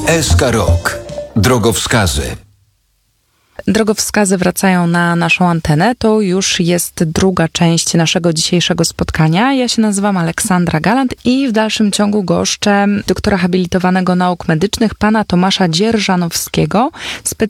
SK Rok. Drogowskazy. Drogowskazy wracają na naszą antenę. To już jest druga część naszego dzisiejszego spotkania. Ja się nazywam Aleksandra Galant i w dalszym ciągu goszczę doktora habilitowanego nauk medycznych, pana Tomasza Dzierżanowskiego,